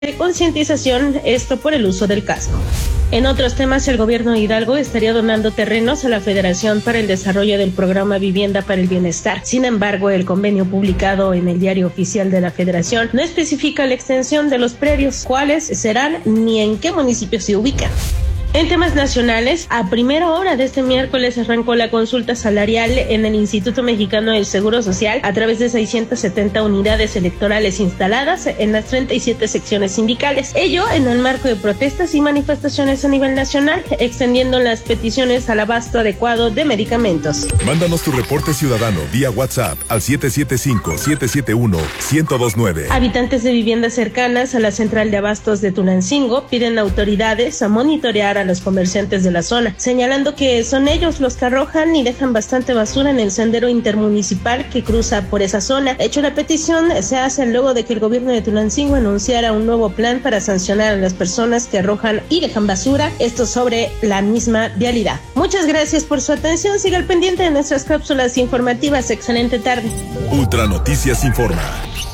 de concientización, esto por el uso del casco. En otros temas, el gobierno de Hidalgo estaría donando terrenos a la Federación para el desarrollo del programa Vivienda para el Bienestar. Sin embargo, el convenio publicado en el Diario Oficial de la Federación no especifica la extensión de los predios, cuáles serán ni en qué municipio se ubican. En temas nacionales, a primera hora de este miércoles arrancó la consulta salarial en el Instituto Mexicano del Seguro Social a través de 670 unidades electorales instaladas en las 37 secciones sindicales. Ello en el marco de protestas y manifestaciones a nivel nacional, extendiendo las peticiones al abasto adecuado de medicamentos. Mándanos tu reporte ciudadano vía WhatsApp al 775-771-1029. Habitantes de viviendas cercanas a la central de abastos de Tulancingo piden a autoridades a monitorear a los comerciantes de la zona, señalando que son ellos los que arrojan y dejan bastante basura en el sendero intermunicipal que cruza por esa zona. De hecho, la petición se hace luego de que el gobierno de Tulancingo anunciara un nuevo plan para sancionar a las personas que arrojan y dejan basura, esto sobre la misma vialidad. Muchas gracias por su atención, siga al pendiente de nuestras cápsulas informativas. Excelente tarde. Ultra Noticias informa.